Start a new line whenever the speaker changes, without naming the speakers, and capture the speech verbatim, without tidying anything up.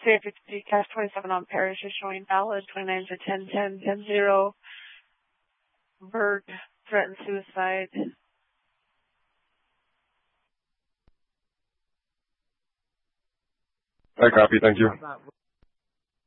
Sierra fifty, Cash twenty-seven on Parish is showing valid, twenty-nine to ten ten, ten zero. Bird threatened suicide.
I copy, thank you.